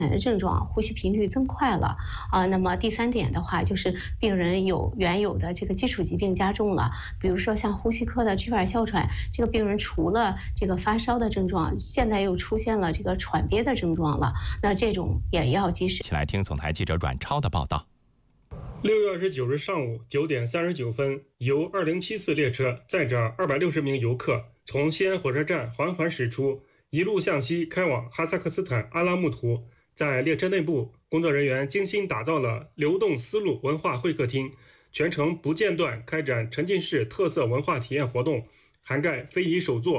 的症状，呼吸频率增快了那么第3点的话，就是病人原有的这个基础疾病加重了，比如说像呼吸科的支气管哮喘，这个病人除了这个发烧的症状，现在又出现了这个喘憋的症状了，那这种也要及时。 一起来听总台记者阮超的报道。 6月29日上午9点39分，由2074列车载着260名游客从西安火车站缓缓驶出，一路向西开往哈萨克斯坦阿拉木图。在列车内部，工作人员精心打造了流动丝路文化会客厅，全程不间断开展沉浸式特色文化体验活动，涵盖非遗手作、